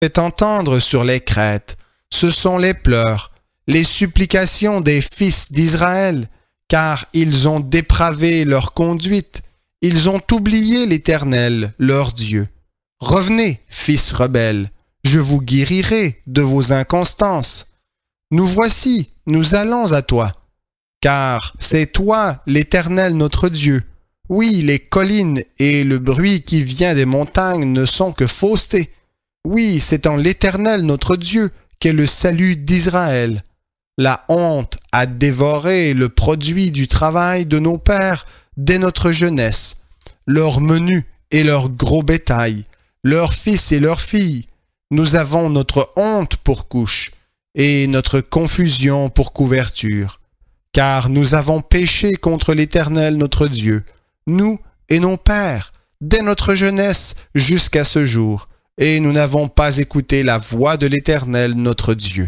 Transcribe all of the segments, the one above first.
fait entendre sur les crêtes. Ce sont les pleurs, les supplications des fils d'Israël, car ils ont dépravé leur conduite, ils ont oublié l'Éternel, leur Dieu. Revenez, fils rebelles, je vous guérirai de vos inconstances. Nous voici, nous allons à toi, car c'est toi, l'Éternel notre Dieu. Oui, les collines et le bruit qui vient des montagnes ne sont que fausseté. Oui, c'est en l'Éternel notre Dieu qu'est le salut d'Israël. La honte a dévoré le produit du travail de nos pères dès notre jeunesse, leurs menus et leurs gros bétail, leurs fils et leurs filles. Nous avons notre honte pour couche et notre confusion pour couverture, car nous avons péché contre l'Éternel notre Dieu, nous et nos pères, dès notre jeunesse jusqu'à ce jour, et nous n'avons pas écouté la voix de l'Éternel notre Dieu.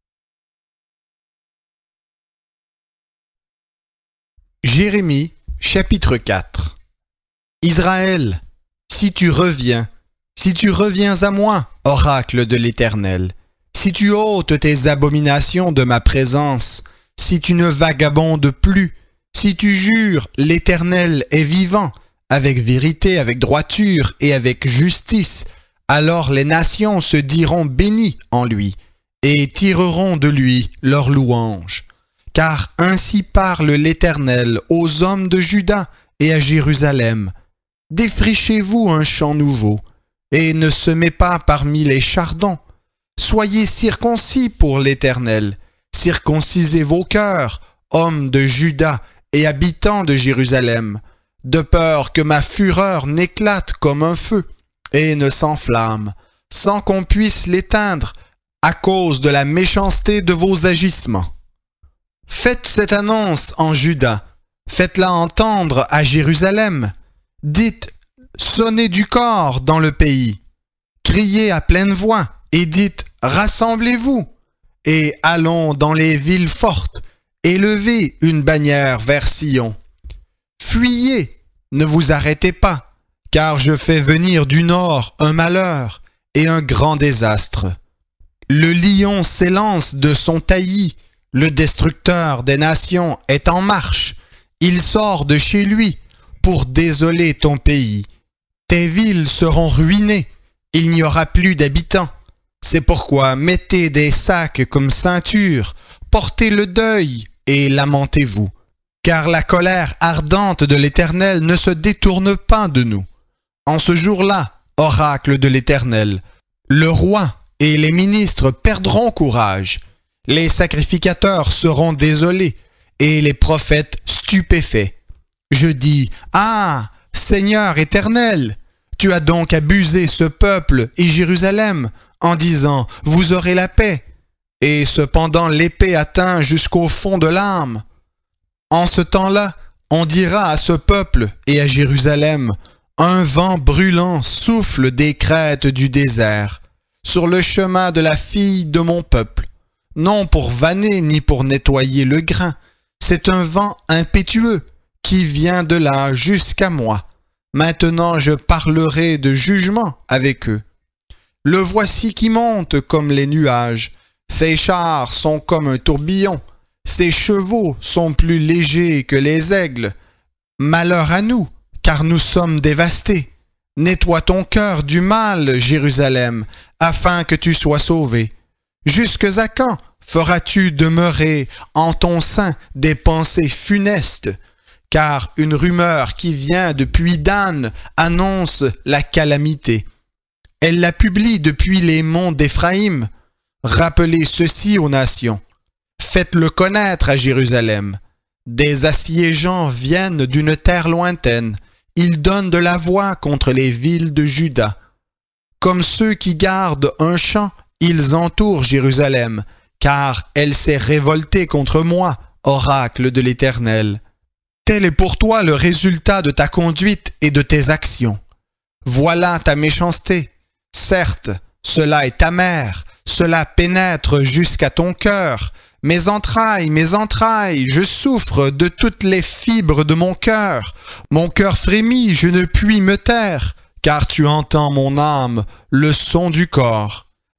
Jérémie, chapitre 4. Israël, si tu reviens à moi, oracle de l'Éternel, si tu ôtes tes abominations de ma présence, si tu ne vagabondes plus, si tu jures l'Éternel est vivant, avec vérité, avec droiture et avec justice, alors les nations se diront bénies en lui et tireront de lui leur louange. Car ainsi parle l'Éternel aux hommes de Juda et à Jérusalem. Défrichez-vous un champ nouveau, et ne semez pas parmi les chardons. Soyez circoncis pour l'Éternel, circoncisez vos cœurs, hommes de Juda et habitants de Jérusalem, de peur que ma fureur n'éclate comme un feu et ne s'enflamme, sans qu'on puisse l'éteindre à cause de la méchanceté de vos agissements. Faites cette annonce en Juda, faites-la entendre à Jérusalem. Dites, sonnez du cor dans le pays, criez à pleine voix et dites, rassemblez-vous et allons dans les villes fortes, élevez une bannière vers Sion. Fuyez, ne vous arrêtez pas, car je fais venir du nord un malheur et un grand désastre. Le lion s'élance de son taillis, le destructeur des nations est en marche. Il sort de chez lui pour désoler ton pays. Tes villes seront ruinées, il n'y aura plus d'habitants. C'est pourquoi mettez des sacs comme ceinture, portez le deuil et lamentez-vous. Car la colère ardente de l'Éternel ne se détourne pas de nous. En ce jour-là, oracle de l'Éternel, le roi et les ministres perdront courage. Les sacrificateurs seront désolés et les prophètes stupéfaits. Je dis, ah, Seigneur éternel, tu as donc abusé ce peuple et Jérusalem en disant, vous aurez la paix. Et cependant l'épée atteint jusqu'au fond de l'âme. En ce temps-là, on dira à ce peuple et à Jérusalem, un vent brûlant souffle des crêtes du désert, sur le chemin de la fille de mon peuple. Non pour vanner ni pour nettoyer le grain, c'est un vent impétueux qui vient de là jusqu'à moi. Maintenant je parlerai de jugement avec eux. Le voici qui monte comme les nuages, ses chars sont comme un tourbillon, ses chevaux sont plus légers que les aigles. Malheur à nous, car nous sommes dévastés. Nettoie ton cœur du mal, Jérusalem, afin que tu sois sauvé. Jusque à quand feras-tu demeurer en ton sein des pensées funestes? Car une rumeur qui vient depuis Dan annonce la calamité. Elle la publie depuis les monts d'Éphraïm. Rappelez ceci aux nations. Faites-le connaître à Jérusalem. Des assiégeants viennent d'une terre lointaine. Ils donnent de la voix contre les villes de Juda. Comme ceux qui gardent un champ, ils entourent Jérusalem, car elle s'est révoltée contre moi, oracle de l'Éternel. Tel est pour toi le résultat de ta conduite et de tes actions. Voilà ta méchanceté. Certes, cela est amer, cela pénètre jusqu'à ton cœur. Mes entrailles, je souffre de toutes les fibres de mon cœur. Mon cœur frémit, je ne puis me taire, car tu entends mon âme, le son du corps.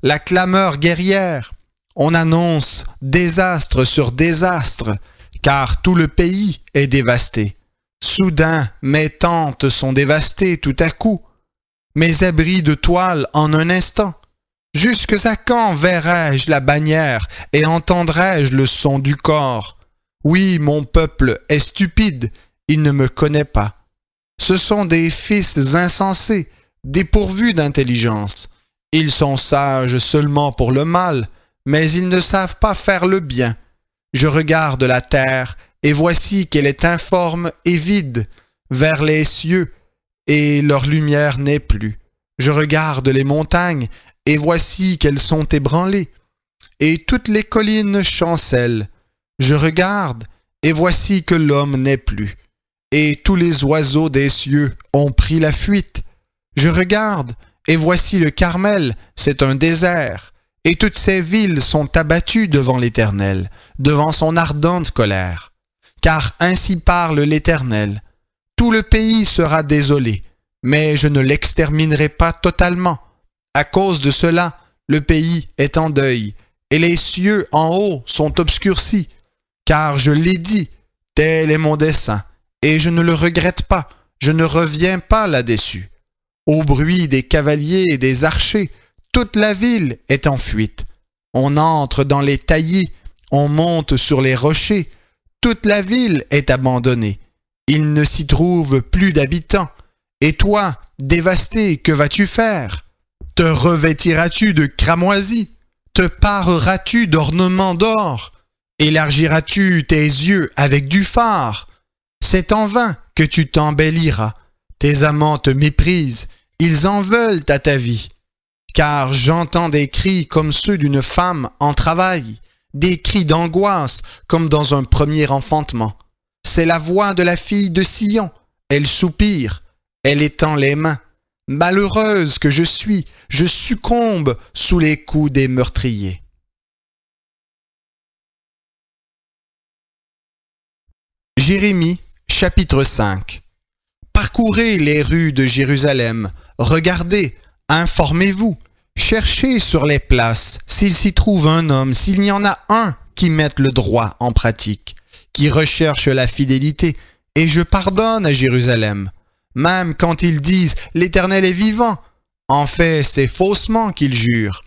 la clameur guerrière. On annonce désastre sur désastre, car tout le pays est dévasté. Soudain, mes tentes sont dévastées tout à coup, mes abris de toile en un instant. Jusqu'à quand verrai-je la bannière et entendrai-je le son du corps? Oui, mon peuple est stupide, il ne me connaît pas. Ce sont des fils insensés, dépourvus d'intelligence. Ils sont sages seulement pour le mal, mais ils ne savent pas faire le bien. Je regarde la terre, et voici qu'elle est informe et vide, vers les cieux, et leur lumière n'est plus. Je regarde les montagnes, et voici qu'elles sont ébranlées, et toutes les collines chancellent. Je regarde, et voici que l'homme n'est plus, et tous les oiseaux des cieux ont pris la fuite. Je regarde, et voici le Carmel, c'est un désert, et toutes ces villes sont abattues devant l'Éternel, devant son ardente colère. Car ainsi parle l'Éternel, tout le pays sera désolé, mais je ne l'exterminerai pas totalement. À cause de cela, le pays est en deuil, et les cieux en haut sont obscurcis. Car je l'ai dit, tel est mon dessein, et je ne le regrette pas, je ne reviens pas là-dessus. Au bruit des cavaliers et des archers, toute la ville est en fuite. On entre dans les taillis, on monte sur les rochers, toute la ville est abandonnée. Il ne s'y trouve plus d'habitants. Et toi, dévasté, que vas-tu faire? Te revêtiras-tu de cramoisis? Te pareras-tu d'ornements d'or? Élargiras-tu tes yeux avec du fard? C'est en vain que tu t'embelliras. Tes amants te méprisent, ils en veulent à ta vie. Car j'entends des cris comme ceux d'une femme en travail, des cris d'angoisse comme dans un premier enfantement. C'est la voix de la fille de Sion, elle soupire, elle étend les mains. Malheureuse que je succombe sous les coups des meurtriers. Jérémie, chapitre 5. Parcourez les rues de Jérusalem, regardez, informez-vous, cherchez sur les places s'il s'y trouve un homme, s'il y en a un qui mette le droit en pratique, qui recherche la fidélité, et je pardonne à Jérusalem. Même quand ils disent « l'Éternel est vivant », en fait, c'est faussement qu'ils jurent.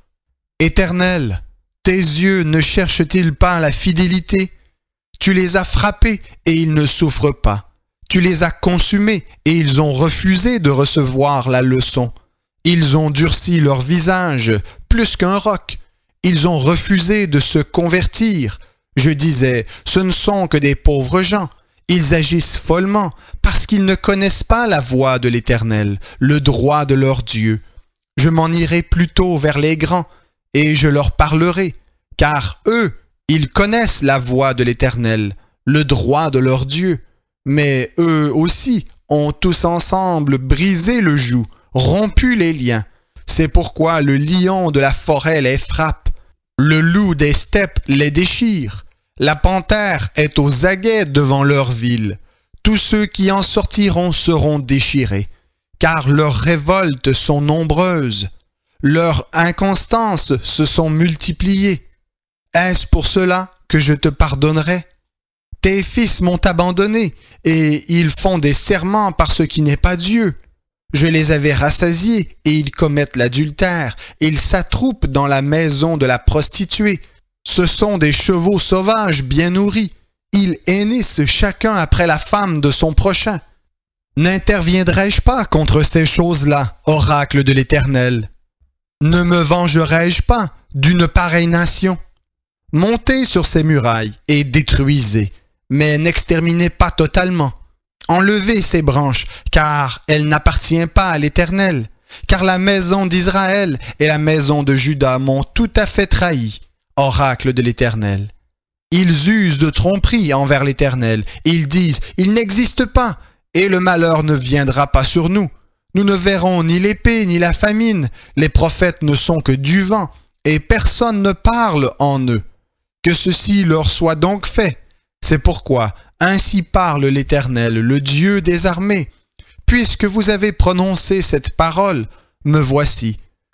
Éternel, tes yeux ne cherchent-ils pas la fidélité? Tu les as frappés et ils ne souffrent pas. Tu les as consumés et ils ont refusé de recevoir la leçon. Ils ont durci leur visage plus qu'un roc. Ils ont refusé de se convertir. Je disais, ce ne sont que des pauvres gens. Ils agissent follement parce qu'ils ne connaissent pas la voie de l'Éternel, le droit de leur Dieu. Je m'en irai plutôt vers les grands et je leur parlerai, car eux, ils connaissent la voie de l'Éternel, le droit de leur Dieu. Mais eux aussi ont tous ensemble brisé le joug, rompu les liens. C'est pourquoi le lion de la forêt les frappe, le loup des steppes les déchire. La panthère est aux aguets devant leur ville. Tous ceux qui en sortiront seront déchirés, car leurs révoltes sont nombreuses. Leurs inconstances se sont multipliées. Est-ce pour cela que je te pardonnerai? Tes fils m'ont abandonné, et ils font des serments par ce qui n'est pas Dieu. Je les avais rassasiés, et ils commettent l'adultère. Ils s'attroupent dans la maison de la prostituée. Ce sont des chevaux sauvages bien nourris. Ils hennissent chacun après la femme de son prochain. N'interviendrai-je pas contre ces choses-là, oracle de l'Éternel? Ne me vengerai-je pas d'une pareille nation? Montez sur ces murailles et détruisez, mais n'exterminez pas totalement. Enlevez ces branches, car elles n'appartiennent pas à l'Éternel, car la maison d'Israël et la maison de Juda m'ont tout à fait trahi, oracle de l'Éternel. Ils usent de tromperie envers l'Éternel. Ils disent, il n'existe pas, et le malheur ne viendra pas sur nous. Nous ne verrons ni l'épée ni la famine. Les prophètes ne sont que du vent, et personne ne parle en eux. Que ceci leur soit donc fait. C'est pourquoi, ainsi parle l'Éternel, le Dieu des armées. Puisque vous avez prononcé cette parole, me voici.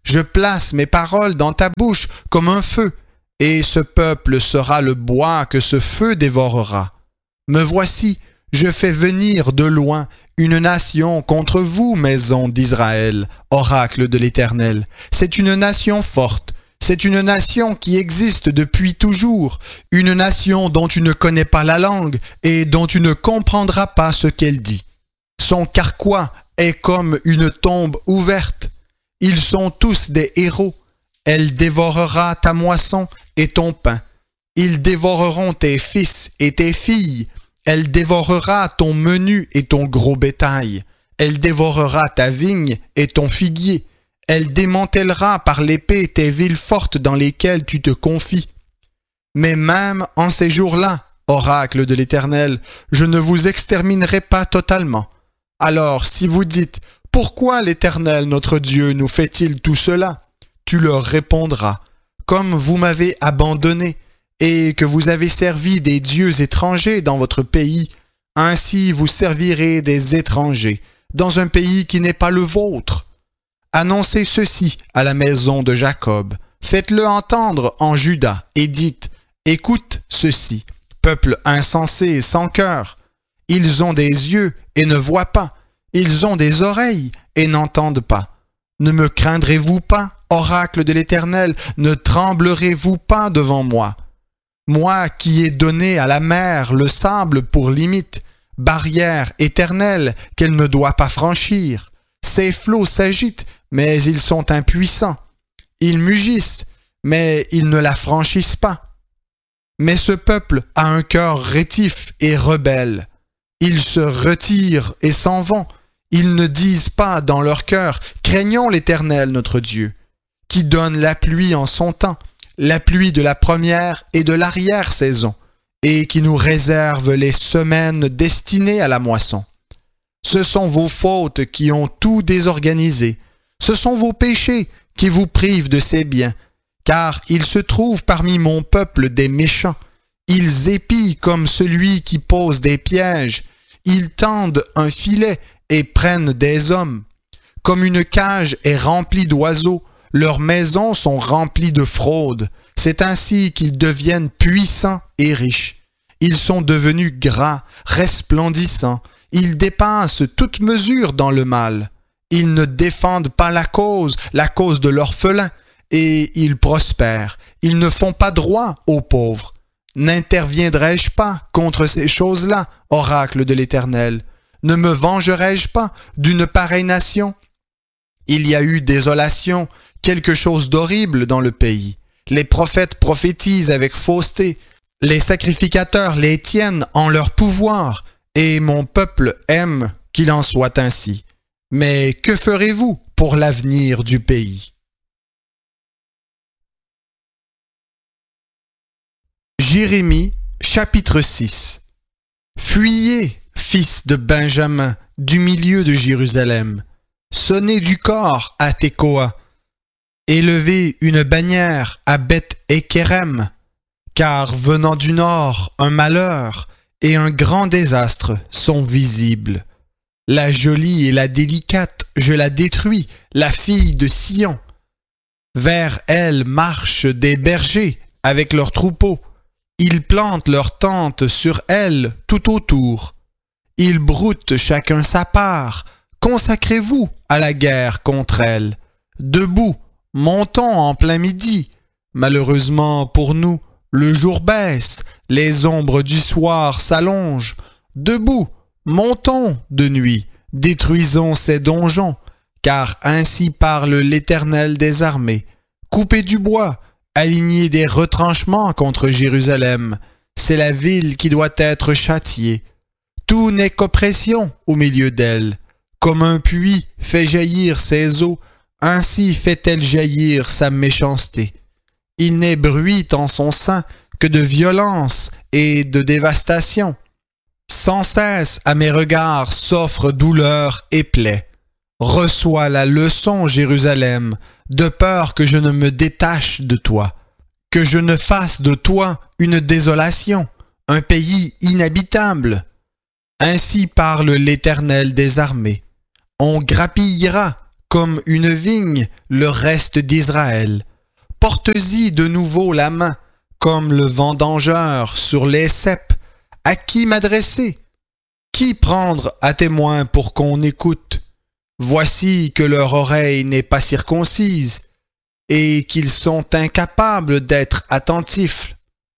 Je place mes paroles dans ta bouche comme un feu, et ce peuple sera le bois que ce feu dévorera. Me voici, je fais venir de loin une nation contre vous, maison d'Israël, oracle de l'Éternel. C'est une nation forte, c'est une nation qui existe depuis toujours, une nation dont tu ne connais pas la langue et dont tu ne comprendras pas ce qu'elle dit. Son carquois est comme une tombe ouverte. Ils sont tous des héros. Elle dévorera ta moisson et ton pain. Ils dévoreront tes fils et tes filles. Elle dévorera ton menu et ton gros bétail. Elle dévorera ta vigne et ton figuier. Elle démantèlera par l'épée tes villes fortes dans lesquelles tu te confies. Mais même en ces jours-là, oracle de l'Éternel, je ne vous exterminerai pas totalement. Alors, si vous dites « Pourquoi l'Éternel notre Dieu nous fait-il tout cela ?» tu leur répondras « Comme vous m'avez abandonné, et que vous avez servi des dieux étrangers dans votre pays, ainsi vous servirez des étrangers dans un pays qui n'est pas le vôtre. Annoncez ceci à la maison de Jacob, faites-le entendre en Juda, et dites, écoute ceci, peuple insensé et sans cœur. Ils ont des yeux et ne voient pas, ils ont des oreilles et n'entendent pas. Ne me craindrez-vous pas, oracle de l'Éternel, ne tremblerez-vous pas devant moi? Moi qui ai donné à la mer le sable pour limite, barrière éternelle qu'elle ne doit pas franchir. Ses flots s'agitent, mais ils sont impuissants. Ils mugissent, mais ils ne la franchissent pas. Mais ce peuple a un cœur rétif et rebelle. Ils se retirent et s'en vont. Ils ne disent pas dans leur cœur « Craignons l'Éternel notre Dieu, qui donne la pluie en son temps, la pluie de la première et de l'arrière-saison, et qui nous réserve les semaines destinées à la moisson. Ce sont vos fautes qui ont tout désorganisé. Ce sont vos péchés qui vous privent de ces biens, car il se trouve parmi mon peuple des méchants. Ils épient comme celui qui pose des pièges. Ils tendent un filet et prennent des hommes. Comme une cage est remplie d'oiseaux, leurs maisons sont remplies de fraude. C'est ainsi qu'ils deviennent puissants et riches. Ils sont devenus gras, resplendissants. Ils dépassent toute mesure dans le mal. Ils ne défendent pas la cause de l'orphelin, et ils prospèrent. Ils ne font pas droit aux pauvres. N'interviendrai-je pas contre ces choses-là, oracle de l'Éternel? Ne me vengerai-je pas d'une pareille nation? Il y a eu désolation, quelque chose d'horrible dans le pays. Les prophètes prophétisent avec fausseté. Les sacrificateurs les tiennent en leur pouvoir, et mon peuple aime qu'il en soit ainsi. Mais que ferez-vous pour l'avenir du pays? Jérémie, chapitre 6. Fuyez, fils de Benjamin, du milieu de Jérusalem. Sonnez du cor à Tekoa. Élevez une bannière à Beth-Ékerem, car venant du nord, un malheur et un grand désastre sont visibles. La jolie et la délicate, je la détruis, la fille de Sion. Vers elle marchent des bergers avec leurs troupeaux. Ils plantent leurs tentes sur elle tout autour. Ils broutent chacun sa part. Consacrez-vous à la guerre contre elle. Debout, montons en plein midi. Malheureusement pour nous, le jour baisse, les ombres du soir s'allongent. Debout, montons de nuit, détruisons ces donjons, car ainsi parle l'Éternel des armées. Coupez du bois, alignez des retranchements contre Jérusalem. C'est la ville qui doit être châtiée. Tout n'est qu'oppression au milieu d'elle. Comme un puits fait jaillir ses eaux, ainsi fait-elle jaillir sa méchanceté. Il n'est bruit en son sein que de violence et de dévastation. Sans cesse à mes regards s'offrent douleur et plaie. Reçois la leçon, Jérusalem, de peur que je ne me détache de toi, que je ne fasse de toi une désolation, un pays inhabitable. Ainsi parle l'Éternel des armées. On grappillera comme une vigne le reste d'Israël. Porte-y de nouveau la main, comme le vendangeur sur les ceps. À qui m'adresser? Qui prendre à témoin pour qu'on écoute? Voici que leur oreille n'est pas circoncise, et qu'ils sont incapables d'être attentifs.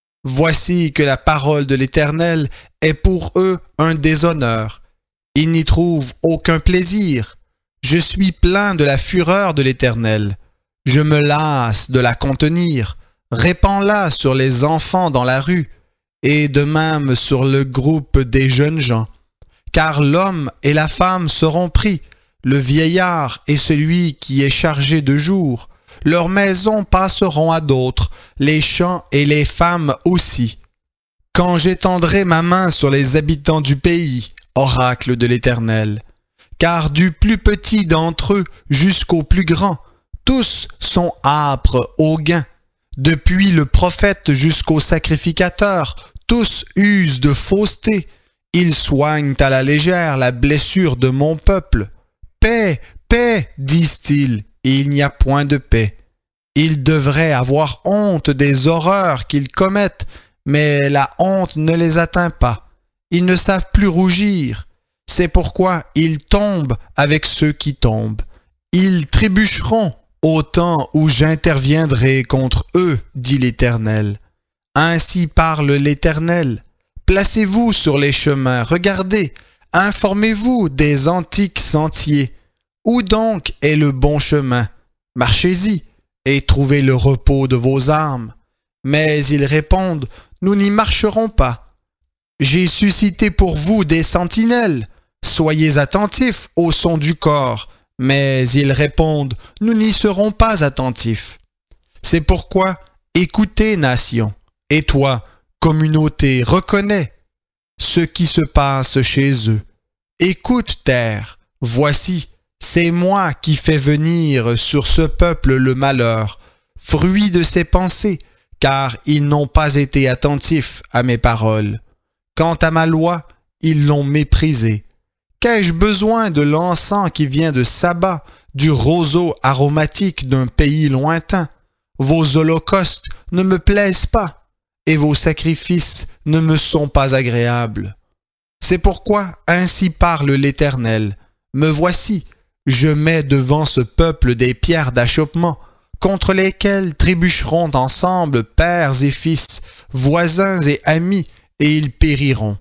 Voici que la parole de l'Éternel est pour eux un déshonneur. Ils n'y trouvent aucun plaisir. Je suis plein de la fureur de l'Éternel. Je me lasse de la contenir. Répands-la sur les enfants dans la rue, et de même sur le groupe des jeunes gens. Car l'homme et la femme seront pris, le vieillard et celui qui est chargé de jour. Leurs maisons passeront à d'autres, les champs et les femmes aussi. Quand j'étendrai ma main sur les habitants du pays, oracle de l'Éternel, car du plus petit d'entre eux jusqu'au plus grand, tous sont âpres au gain. Depuis le prophète jusqu'au sacrificateur, tous usent de fausseté. Ils soignent à la légère la blessure de mon peuple. Paix, paix, disent-ils, et il n'y a point de paix. Ils devraient avoir honte des horreurs qu'ils commettent, mais la honte ne les atteint pas. Ils ne savent plus rougir. C'est pourquoi ils tombent avec ceux qui tombent. Ils trébucheront au temps où j'interviendrai contre eux, dit l'Éternel. Ainsi parle l'Éternel. Placez-vous sur les chemins, regardez, informez-vous des antiques sentiers. Où donc est le bon chemin? Marchez-y et trouvez le repos de vos âmes. Mais ils répondent, nous n'y marcherons pas. J'ai suscité pour vous des sentinelles. Soyez attentifs au son du corps. Mais ils répondent, nous n'y serons pas attentifs. C'est pourquoi, écoutez, nation, et toi, communauté, reconnais ce qui se passe chez eux. Écoute, terre, voici, c'est moi qui fais venir sur ce peuple le malheur, fruit de ses pensées, car ils n'ont pas été attentifs à mes paroles. Quant à ma loi, ils l'ont méprisée. Qu'ai-je besoin de l'encens qui vient de Saba, du roseau aromatique d'un pays lointain? Vos holocaustes ne me plaisent pas, et vos sacrifices ne me sont pas agréables. C'est pourquoi ainsi parle l'Éternel. Me voici, je mets devant ce peuple des pierres d'achoppement, contre lesquelles trébucheront ensemble pères et fils, voisins et amis, et ils périront.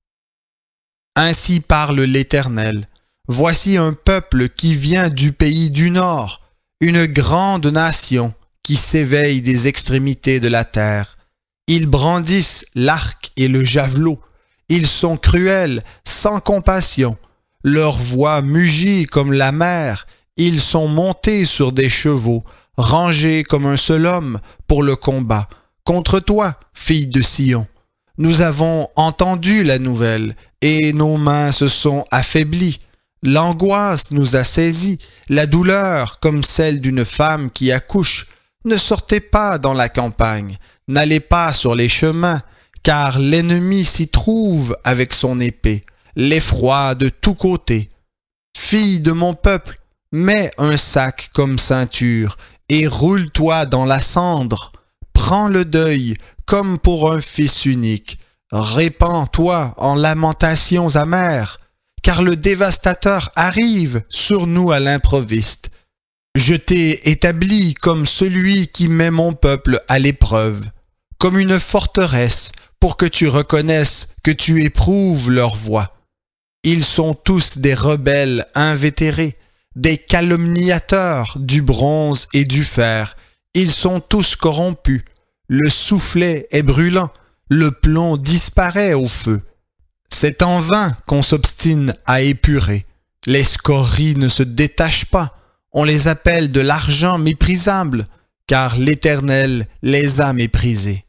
Ainsi parle l'Éternel. Voici un peuple qui vient du pays du Nord, une grande nation qui s'éveille des extrémités de la terre. Ils brandissent l'arc et le javelot. Ils sont cruels, sans compassion. Leur voix mugit comme la mer. Ils sont montés sur des chevaux, rangés comme un seul homme pour le combat. Contre toi, fille de Sion. Nous avons entendu la nouvelle, et nos mains se sont affaiblies. L'angoisse nous a saisis, la douleur comme celle d'une femme qui accouche. Ne sortez pas dans la campagne, n'allez pas sur les chemins, car l'ennemi s'y trouve avec son épée, l'effroi de tous côtés. Fille de mon peuple, mets un sac comme ceinture, et roule-toi dans la cendre. Prends le deuil comme pour un fils unique. Répands-toi en lamentations amères, car le dévastateur arrive sur nous à l'improviste. Je t'ai établi comme celui qui met mon peuple à l'épreuve, comme une forteresse, pour que tu reconnaisses que tu éprouves leur voix. Ils sont tous des rebelles invétérés, des calomniateurs du bronze et du fer. Ils sont tous corrompus. Le soufflet est brûlant, le plomb disparaît au feu. C'est en vain qu'on s'obstine à épurer. Les scories ne se détachent pas. On les appelle de l'argent méprisable, car l'Éternel les a méprisés.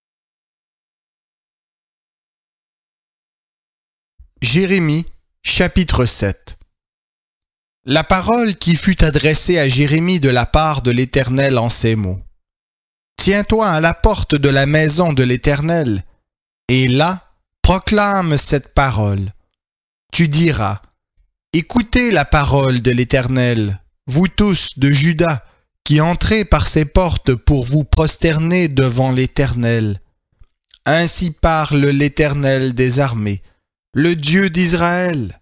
Jérémie, chapitre 7. La parole qui fut adressée à Jérémie de la part de l'Éternel en ces mots. Tiens-toi à la porte de la maison de l'Éternel, et là, proclame cette parole. Tu diras, écoutez la parole de l'Éternel, vous tous de Juda, qui entrez par ces portes pour vous prosterner devant l'Éternel. Ainsi parle l'Éternel des armées, le Dieu d'Israël.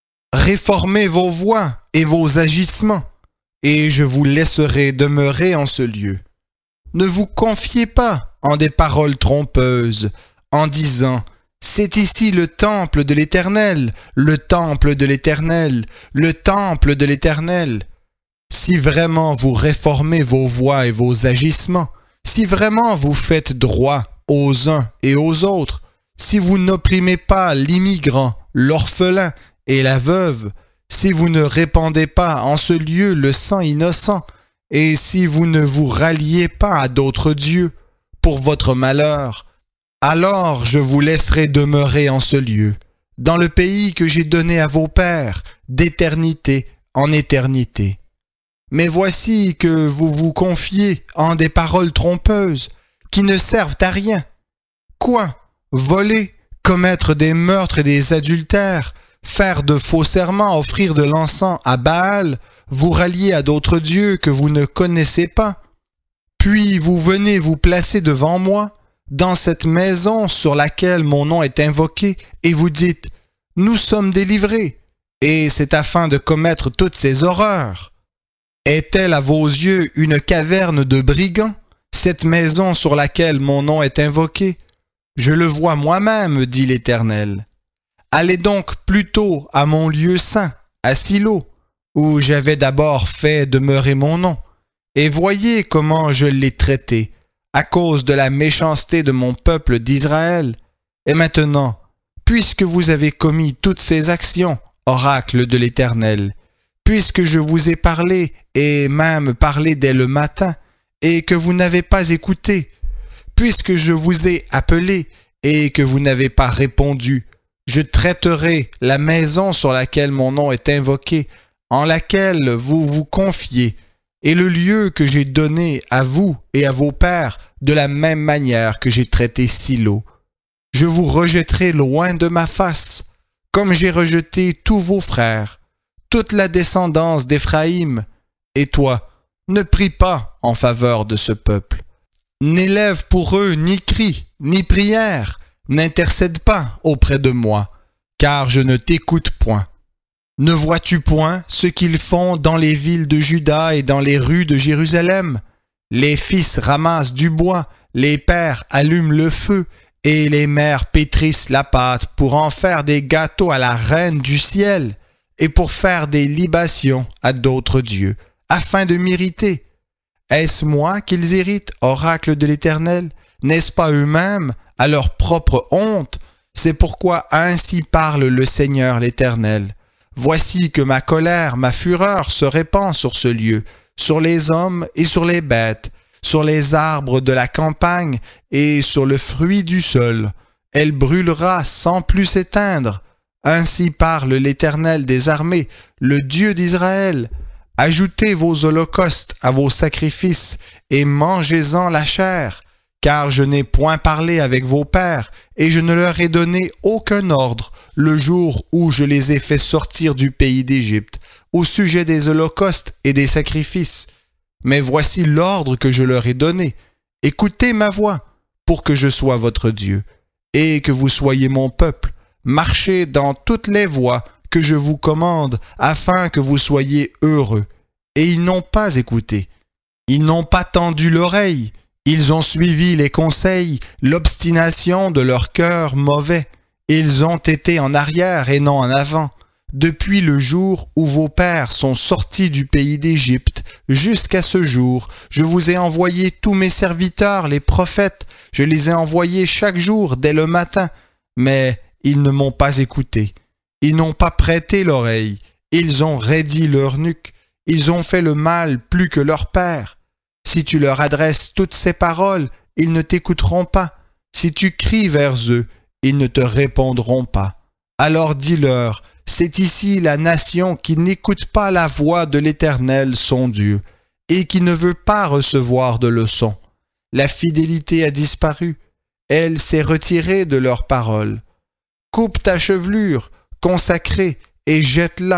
Réformez vos voies et vos agissements, et je vous laisserai demeurer en ce lieu. Ne vous confiez pas en des paroles trompeuses, en disant « C'est ici le temple de l'Éternel, le temple de l'Éternel, le temple de l'Éternel. » Si vraiment vous réformez vos voies et vos agissements, si vraiment vous faites droit aux uns et aux autres, si vous n'opprimez pas l'immigrant, l'orphelin et la veuve, si vous ne répandez pas en ce lieu le sang innocent, et si vous ne vous ralliez pas à d'autres dieux pour votre malheur, alors je vous laisserai demeurer en ce lieu, dans le pays que j'ai donné à vos pères, d'éternité en éternité. Mais voici que vous vous confiez en des paroles trompeuses, qui ne servent à rien. Quoi? Voler, commettre des meurtres et des adultères, faire de faux serments, offrir de l'encens à Baal, vous rallier à d'autres dieux que vous ne connaissez pas. Puis vous venez vous placer devant moi, dans cette maison sur laquelle mon nom est invoqué, et vous dites « Nous sommes délivrés », et c'est afin de commettre toutes ces horreurs. Est-elle à vos yeux une caverne de brigands, cette maison sur laquelle mon nom est invoqué? Je le vois moi-même, dit l'Éternel. Allez donc plutôt à mon lieu saint, à Silo, où j'avais d'abord fait demeurer mon nom, et voyez comment je l'ai traité, à cause de la méchanceté de mon peuple d'Israël. Et maintenant, puisque vous avez commis toutes ces actions, oracle de l'Éternel, puisque je vous ai parlé, et même parlé dès le matin, et que vous n'avez pas écouté, puisque je vous ai appelé, et que vous n'avez pas répondu, je traiterai la maison sur laquelle mon nom est invoqué, en laquelle vous vous confiez, et le lieu que j'ai donné à vous et à vos pères, de la même manière que j'ai traité Silo. Je vous rejetterai loin de ma face, comme j'ai rejeté tous vos frères, toute la descendance d'Éphraïm. Et toi, ne prie pas en faveur de ce peuple. N'élève pour eux ni cri, ni prière, n'intercède pas auprès de moi, car je ne t'écoute point. Ne vois-tu point ce qu'ils font dans les villes de Juda et dans les rues de Jérusalem? Les fils ramassent du bois, les pères allument le feu, et les mères pétrissent la pâte pour en faire des gâteaux à la reine du ciel, et pour faire des libations à d'autres dieux, afin de m'irriter. Est-ce moi qu'ils irritent, oracle de l'Éternel? N'est-ce pas eux-mêmes, à leur propre honte? C'est pourquoi ainsi parle le Seigneur l'Éternel. Voici que ma colère, ma fureur se répand sur ce lieu, sur les hommes et sur les bêtes, sur les arbres de la campagne et sur le fruit du sol. Elle brûlera sans plus s'éteindre. Ainsi parle l'Éternel des armées, le Dieu d'Israël. Ajoutez vos holocaustes à vos sacrifices et mangez-en la chair, car je n'ai point parlé avec vos pères et je ne leur ai donné aucun ordre le jour où je les ai fait sortir du pays d'Égypte au sujet des holocaustes et des sacrifices. Mais voici l'ordre que je leur ai donné. Écoutez ma voix pour que je sois votre Dieu et que vous soyez mon peuple. Marchez dans toutes les voies que je vous commande afin que vous soyez heureux. Et ils n'ont pas écouté. Ils n'ont pas tendu l'oreille. Ils ont suivi les conseils, l'obstination de leur cœur mauvais. Ils ont été en arrière et non en avant. Depuis le jour où vos pères sont sortis du pays d'Égypte jusqu'à ce jour, je vous ai envoyé tous mes serviteurs, les prophètes. Je les ai envoyés chaque jour dès le matin. Mais ils ne m'ont pas écouté. Ils n'ont pas prêté l'oreille. Ils ont raidi leur nuque. Ils ont fait le mal plus que leur père. Si tu leur adresses toutes ces paroles, ils ne t'écouteront pas. Si tu cries vers eux, ils ne te répondront pas. Alors dis-leur, c'est ici la nation qui n'écoute pas la voix de l'Éternel son Dieu, et qui ne veut pas recevoir de leçons. La fidélité a disparu, elle s'est retirée de leurs paroles. Coupe ta chevelure, consacrée, et jette-la.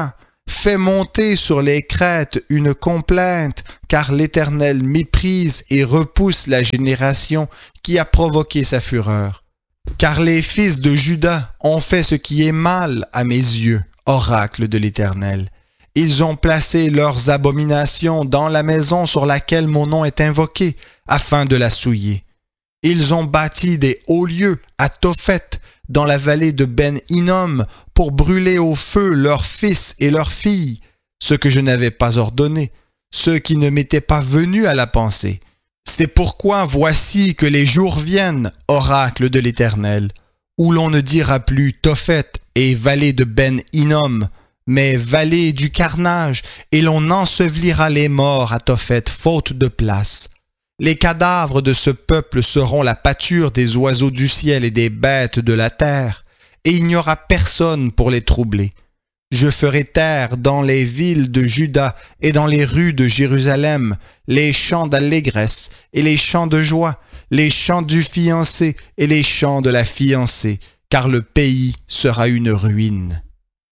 Fais monter sur les crêtes une complainte, car l'Éternel méprise et repousse la génération qui a provoqué sa fureur. Car les fils de Juda ont fait ce qui est mal à mes yeux, oracle de l'Éternel. Ils ont placé leurs abominations dans la maison sur laquelle mon nom est invoqué, afin de la souiller. Ils ont bâti des hauts lieux à Tophet, dans la vallée de Ben-Hinnom, pour brûler au feu leurs fils et leurs filles, ce que je n'avais pas ordonné, ce qui ne m'était pas venu à la pensée. C'est pourquoi voici que les jours viennent, oracle de l'Éternel, où l'on ne dira plus Tophet et vallée de Ben-Hinnom, mais vallée du carnage, et l'on ensevelira les morts à Tophet, faute de place. Les cadavres de ce peuple seront la pâture des oiseaux du ciel et des bêtes de la terre, et il n'y aura personne pour les troubler. Je ferai taire dans les villes de Juda et dans les rues de Jérusalem les chants d'allégresse et les chants de joie, les chants du fiancé et les chants de la fiancée, car le pays sera une ruine.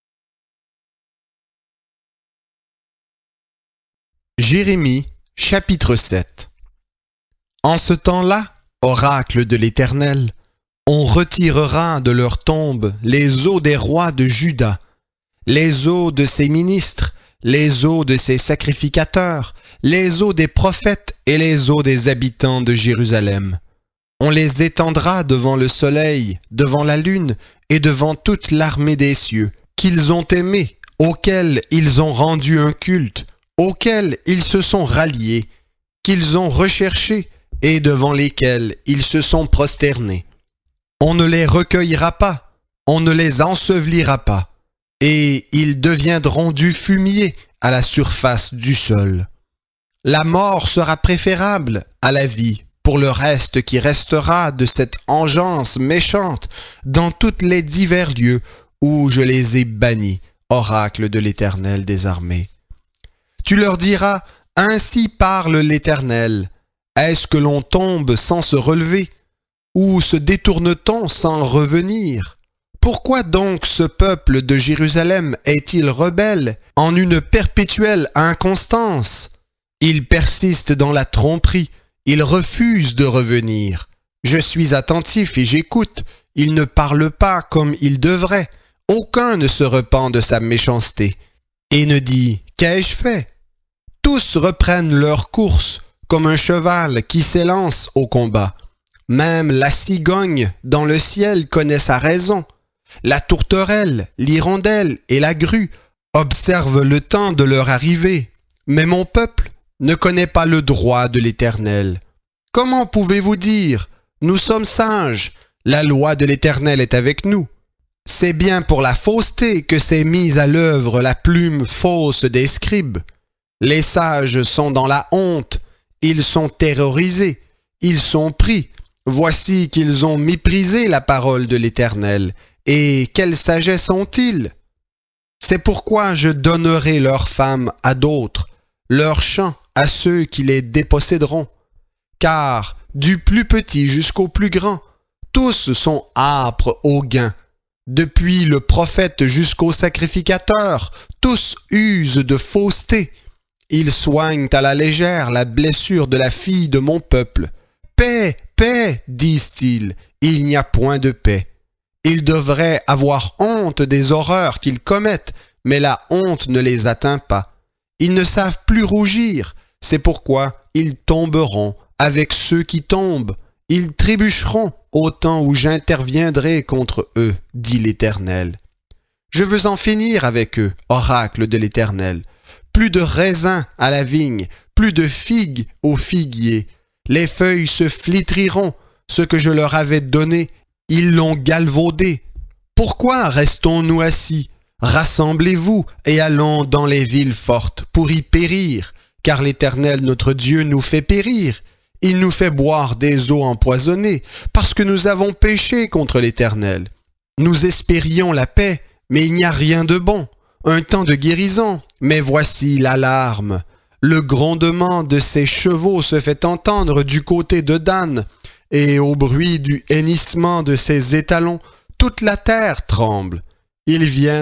Jérémie, chapitre 7. En ce temps-là, oracle de l'Éternel, on retirera de leur tombe les os des rois de Juda, les os de ses ministres, les os de ses sacrificateurs, les os des prophètes et les os des habitants de Jérusalem. On les étendra devant le soleil, devant la lune et devant toute l'armée des cieux, qu'ils ont aimés, auxquels ils ont rendu un culte, auxquels ils se sont ralliés, qu'ils ont recherchés et devant lesquels ils se sont prosternés. On ne les recueillera pas, on ne les ensevelira pas, et ils deviendront du fumier à la surface du sol. La mort sera préférable à la vie pour le reste qui restera de cette engeance méchante dans tous les divers lieux où je les ai bannis, oracle de l'Éternel des armées. Tu leur diras, ainsi parle l'Éternel. Est-ce que l'on tombe sans se relever? Ou se détourne-t-on sans revenir? Pourquoi donc ce peuple de Jérusalem est-il rebelle en une perpétuelle inconstance? Il persiste dans la tromperie, il refuse de revenir. Je suis attentif et j'écoute, il ne parle pas comme il devrait. Aucun ne se repent de sa méchanceté et ne dit « Qu'ai-je fait ?» Tous reprennent leur course comme un cheval qui s'élance au combat. Même la cigogne dans le ciel connaît sa raison. La tourterelle, l'hirondelle et la grue observent le temps de leur arrivée. Mais mon peuple ne connaît pas le droit de l'Éternel. Comment pouvez-vous dire « Nous sommes sages, la loi de l'Éternel est avec nous ». C'est bien pour la fausseté que s'est mise à l'œuvre la plume fausse des scribes. Les sages sont dans la honte, ils sont terrorisés, ils sont pris. Voici qu'ils ont méprisé la parole de l'Éternel. Et quelle sagesse ont-ils? C'est pourquoi je donnerai leurs femmes à d'autres, leurs champs à ceux qui les déposséderont. Car, du plus petit jusqu'au plus grand, tous sont âpres au gain. Depuis le prophète jusqu'au sacrificateur, tous usent de fausseté. Ils soignent à la légère la blessure de la fille de mon peuple. Paix, paix, disent-ils, il n'y a point de paix. Ils devraient avoir honte des horreurs qu'ils commettent, mais la honte ne les atteint pas. Ils ne savent plus rougir, c'est pourquoi ils tomberont avec ceux qui tombent. Ils trébucheront au temps où j'interviendrai contre eux, dit l'Éternel. Je veux en finir avec eux, oracle de l'Éternel. Plus de raisins à la vigne, plus de figues au figuier. Les feuilles se flétriront, ce que je leur avais donné, ils l'ont galvaudé. Pourquoi restons-nous assis? Rassemblez-vous et allons dans les villes fortes pour y périr, car l'Éternel notre Dieu nous fait périr. Il nous fait boire des eaux empoisonnées, parce que nous avons péché contre l'Éternel. Nous espérions la paix, mais il n'y a rien de bon. Un temps de guérison, mais voici l'alarme. Le grondement de ses chevaux se fait entendre du côté de Dan, et au bruit du hennissement de ses étalons, toute la terre tremble. Ils viennent,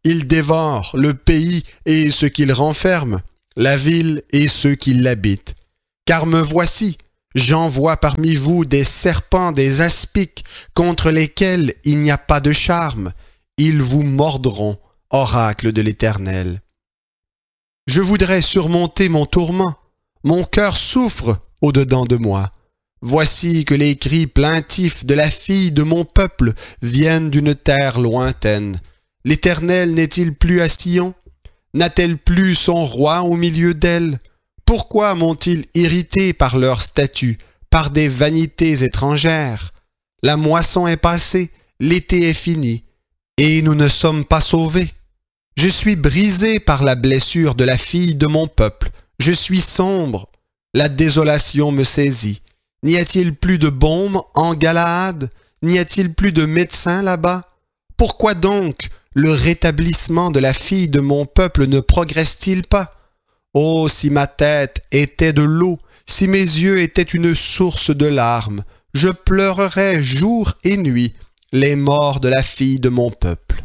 il dévore le pays et ceux qu'il renferme, la ville et ceux qui l'habitent. Car me voici, j'envoie parmi vous des serpents, des aspics, contre lesquels il n'y a pas de charme. Ils vous mordront, oracle de l'Éternel. Je voudrais surmonter mon tourment. Mon cœur souffre au-dedans de moi. Voici que les cris plaintifs de la fille de mon peuple viennent d'une terre lointaine. L'Éternel n'est-il plus à Sion? N'a-t-elle plus son roi au milieu d'elle? Pourquoi m'ont-ils irrité par leurs statuts, par des vanités étrangères? La moisson est passée, l'été est fini, et nous ne sommes pas sauvés. Je suis brisé par la blessure de la fille de mon peuple. Je suis sombre. La désolation me saisit. N'y a-t-il plus de baume en Galaad? N'y a-t-il plus de médecins là-bas? Pourquoi donc le rétablissement de la fille de mon peuple ne progresse-t-il pas? Oh, si ma tête était de l'eau, si mes yeux étaient une source de larmes, je pleurerais jour et nuit les morts de la fille de mon peuple.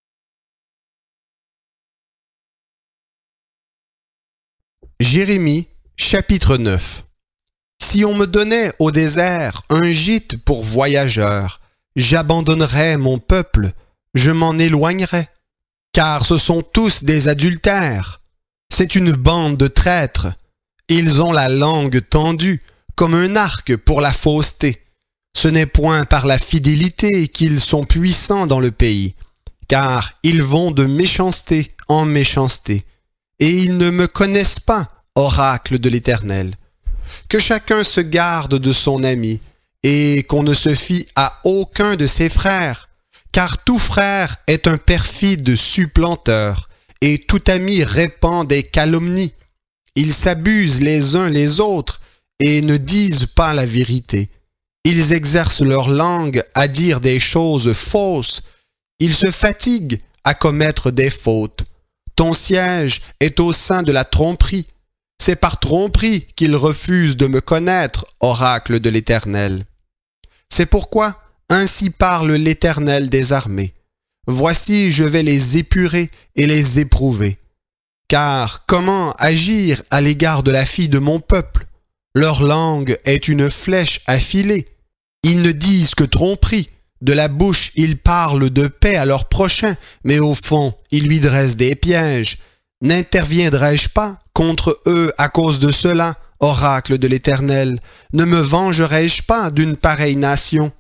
Jérémie, chapitre 9. Si on me donnait au désert un gîte pour voyageurs, j'abandonnerais mon peuple, je m'en éloignerais, car ce sont tous des adultères. C'est une bande de traîtres. Ils ont la langue tendue, comme un arc pour la fausseté. Ce n'est point par la fidélité qu'ils sont puissants dans le pays, car ils vont de méchanceté en méchanceté, et ils ne me connaissent pas, oracle de l'Éternel. Que chacun se garde de son ami, et qu'on ne se fie à aucun de ses frères, car tout frère est un perfide supplanteur, et tout ami répand des calomnies. Ils s'abusent les uns les autres, et ne disent pas la vérité. Ils exercent leur langue à dire des choses fausses. Ils se fatiguent à commettre des fautes. Ton siège est au sein de la tromperie. C'est par tromperie qu'ils refusent de me connaître, oracle de l'Éternel. C'est pourquoi ainsi parle l'Éternel des armées. Voici, je vais les épurer et les éprouver. Car comment agir à l'égard de la fille de mon peuple? Leur langue est une flèche affilée. Ils ne disent que tromperie. De la bouche, ils parlent de paix à leur prochain, mais au fond, ils lui dressent des pièges. N'interviendrai-je pas contre eux à cause de cela, oracle de l'Éternel? Ne me vengerai-je pas d'une pareille nation?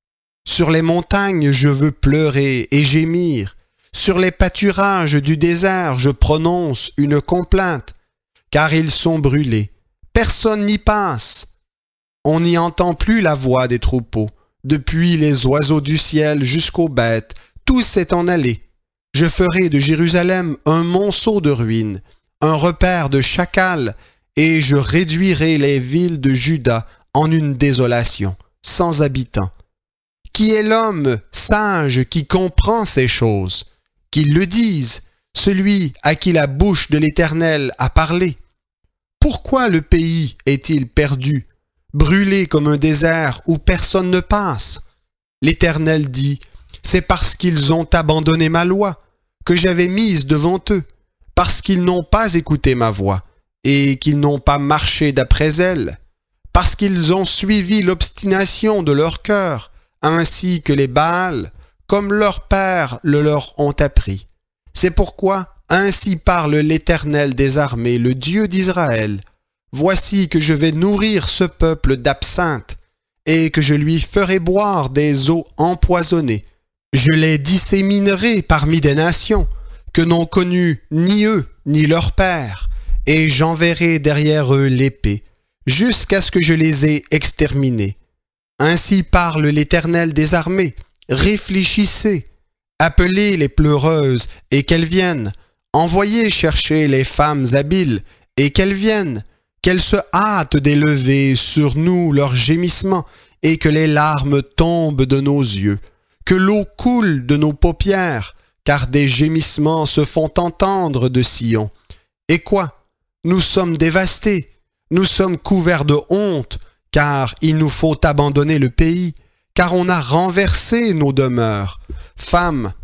Sur les montagnes, je veux pleurer et gémir. Sur les pâturages du désert, je prononce une complainte, car ils sont brûlés. Personne n'y passe. On n'y entend plus la voix des troupeaux. Depuis les oiseaux du ciel jusqu'aux bêtes, tout s'est en allé. Je ferai de Jérusalem un monceau de ruines, un repère de chacals, et je réduirai les villes de Juda en une désolation, sans habitants. Qui est l'homme sage qui comprend ces choses? Qu'il le dise, celui à qui la bouche de l'Éternel a parlé. Pourquoi le pays est-il perdu, brûlé comme un désert où personne ne passe? L'Éternel dit, c'est parce qu'ils ont abandonné ma loi, que j'avais mise devant eux, parce qu'ils n'ont pas écouté ma voix, et qu'ils n'ont pas marché d'après elle, parce qu'ils ont suivi l'obstination de leur cœur, ainsi que les Baals, comme leurs pères le leur ont appris. C'est pourquoi ainsi parle l'Éternel des armées, le Dieu d'Israël. Voici que je vais nourrir ce peuple d'absinthe, et que je lui ferai boire des eaux empoisonnées. Je les disséminerai parmi des nations, que n'ont connu ni eux ni leurs pères, et j'enverrai derrière eux l'épée, jusqu'à ce que je les ai exterminés. Ainsi parle l'Éternel des armées. Réfléchissez, appelez les pleureuses et qu'elles viennent, envoyez chercher les femmes habiles et qu'elles viennent, qu'elles se hâtent d'élever sur nous leurs gémissements et que les larmes tombent de nos yeux, que l'eau coule de nos paupières, car des gémissements se font entendre de Sion. Et quoi? Nous sommes dévastés, nous sommes couverts de honte, car il nous faut abandonner le pays, car on a renversé nos demeures. Femmes,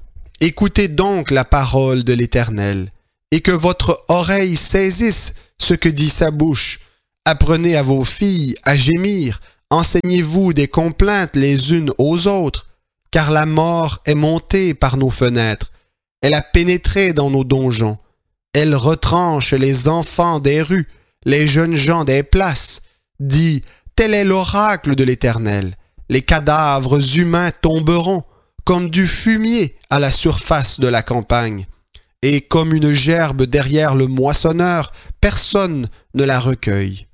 Écoutez donc la parole de l'Éternel, et que votre oreille saisisse ce que dit sa bouche. Apprenez à vos filles à gémir, enseignez-vous des complaintes les unes aux autres, car la mort est montée par nos fenêtres, elle a pénétré dans nos donjons, elle retranche les enfants des rues, les jeunes gens des places, dit, tel est l'oracle de l'Éternel, les cadavres humains tomberont, comme du fumier à la surface de la campagne, et comme une gerbe derrière le moissonneur, personne ne la recueille.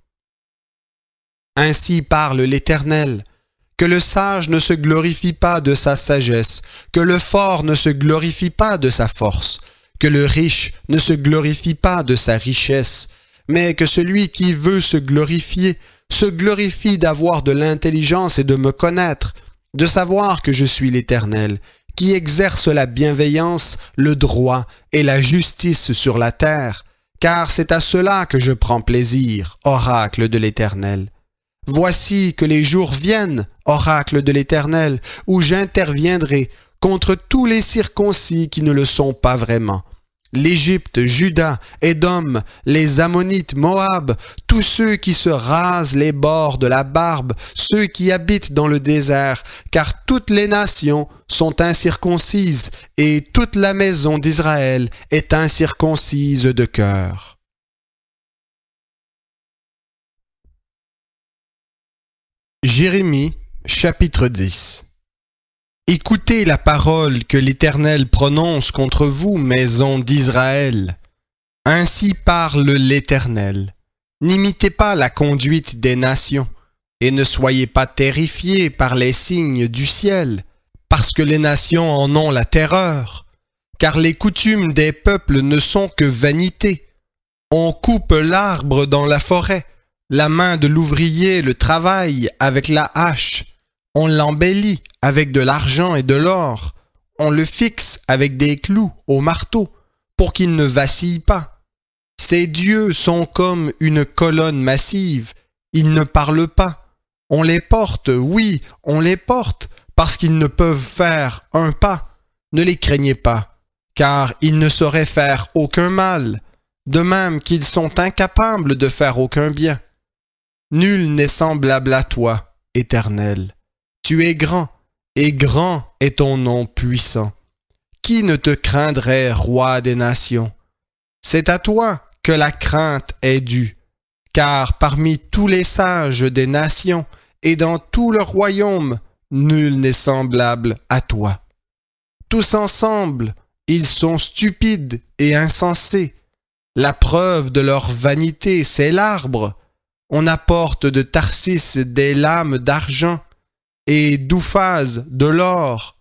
Ainsi parle l'Éternel, que le sage ne se glorifie pas de sa sagesse, que le fort ne se glorifie pas de sa force, que le riche ne se glorifie pas de sa richesse, mais que celui qui veut se glorifie d'avoir de l'intelligence et de me connaître, de savoir que je suis l'Éternel, qui exerce la bienveillance, le droit et la justice sur la terre, car c'est à cela que je prends plaisir, oracle de l'Éternel. Voici que les jours viennent, oracle de l'Éternel, où j'interviendrai contre tous les circoncis qui ne le sont pas vraiment. L'Égypte, Juda, Édom, les Ammonites, Moab, tous ceux qui se rasent les bords de la barbe, ceux qui habitent dans le désert, car toutes les nations sont incirconcises et toute la maison d'Israël est incirconcise de cœur. Jérémie, chapitre 10. Écoutez la parole que l'Éternel prononce contre vous, maison d'Israël. Ainsi parle l'Éternel. N'imitez pas la conduite des nations, et ne soyez pas terrifiés par les signes du ciel, parce que les nations en ont la terreur, car les coutumes des peuples ne sont que vanité. On coupe l'arbre dans la forêt, la main de l'ouvrier le travaille avec la hache. On l'embellit avec de l'argent et de l'or. On le fixe avec des clous au marteau pour qu'il ne vacille pas. Ces dieux sont comme une colonne massive. Ils ne parlent pas. On les porte, oui, on les porte parce qu'ils ne peuvent faire un pas. Ne les craignez pas, car ils ne sauraient faire aucun mal, de même qu'ils sont incapables de faire aucun bien. Nul n'est semblable à toi, Éternel. Tu es grand, et grand est ton nom puissant. Qui ne te craindrait, roi des nations? C'est à toi que la crainte est due, car parmi tous les sages des nations et dans tout le royaume, nul n'est semblable à toi. Tous ensemble, ils sont stupides et insensés. La preuve de leur vanité, c'est l'arbre. On apporte de Tarsis des lames d'argent et d'Ouphaz de l'or,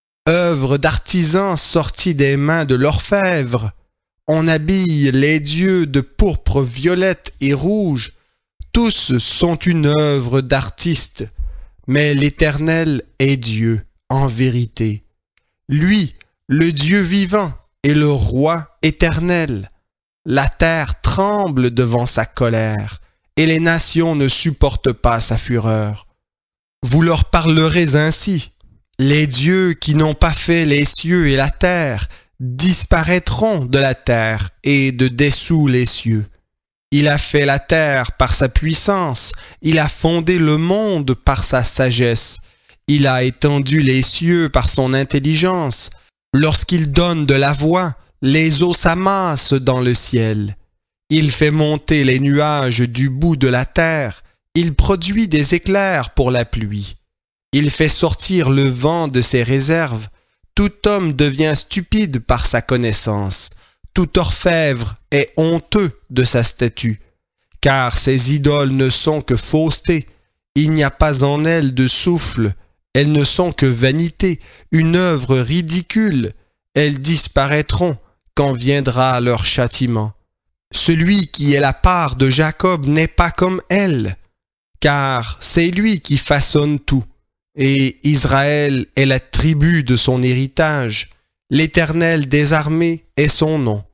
œuvre d'artisans sorties des mains de l'orfèvre. On habille les dieux de pourpre violette et rouge. Tous sont une œuvre d'artiste, mais l'Éternel est Dieu en vérité. Lui, le Dieu vivant, est le roi éternel. La terre tremble devant sa colère, et les nations ne supportent pas sa fureur. Vous leur parlerez ainsi. Les dieux qui n'ont pas fait les cieux et la terre disparaîtront de la terre et de dessous les cieux. Il a fait la terre par sa puissance, il a fondé le monde par sa sagesse, il a étendu les cieux par son intelligence. Lorsqu'il donne de la voix, les eaux s'amassent dans le ciel. Il fait monter les nuages du bout de la terre. Il produit des éclairs pour la pluie. Il fait sortir le vent de ses réserves. Tout homme devient stupide par sa connaissance. Tout orfèvre est honteux de sa statue. Car ces idoles ne sont que fausseté. Il n'y a pas en elles de souffle. Elles ne sont que vanité, une œuvre ridicule. Elles disparaîtront quand viendra leur châtiment. Celui qui est la part de Jacob n'est pas comme elle, car c'est lui qui façonne tout, et Israël est la tribu de son héritage. L'Éternel des armées est son nom.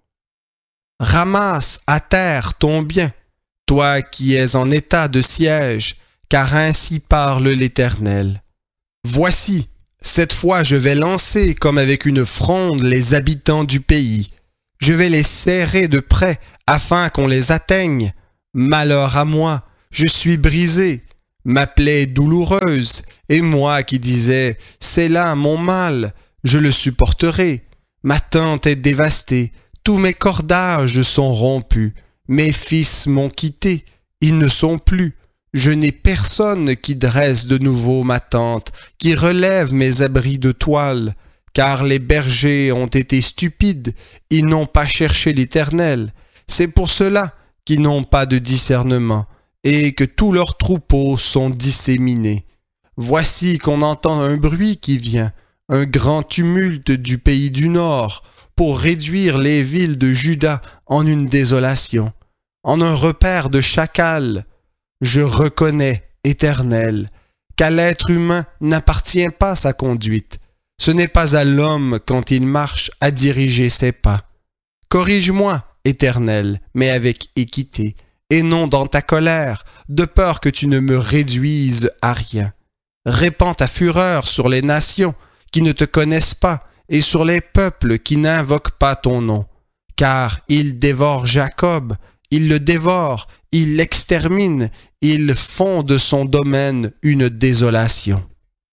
Ramasse à terre ton bien, toi qui es en état de siège, car ainsi parle l'Éternel. Voici, Cette fois, je vais lancer comme avec une fronde les habitants du pays. Je vais les serrer de près afin qu'on les atteigne. Malheur à moi, je suis brisé. Ma plaie est douloureuse, et moi qui disais « C'est là mon mal, je le supporterai ». Ma tente est dévastée, tous mes cordages sont rompus. Mes fils m'ont quitté, ils ne sont plus. Je n'ai personne qui dresse de nouveau ma tente, qui relève mes abris de toile, car les bergers ont été stupides, ils n'ont pas cherché l'Éternel. C'est pour cela qu'ils n'ont pas de discernement, et que tous leurs troupeaux sont disséminés. Voici qu'on entend un bruit qui vient, un grand tumulte du pays du Nord, pour réduire les villes de Juda en une désolation, en un repaire de chacals. Je reconnais, Éternel, qu'à l'être humain n'appartient pas sa conduite. Ce n'est pas à l'homme, quand il marche, à diriger ses pas. Corrige-moi, Éternel, mais avec équité, et non dans ta colère, de peur que tu ne me réduises à rien. Répands ta fureur sur les nations qui ne te connaissent pas, et sur les peuples qui n'invoquent pas ton nom. Car ils dévorent Jacob, ils le dévorent, ils l'exterminent, ils font de son domaine une désolation.